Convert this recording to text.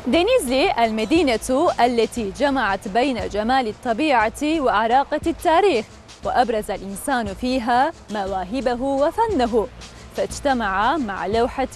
دنيزلي المدينة التي جمعت بين جمال الطبيعة وعراقة التاريخ، وأبرز الإنسان فيها مواهبه وفنه، فاجتمع مع لوحة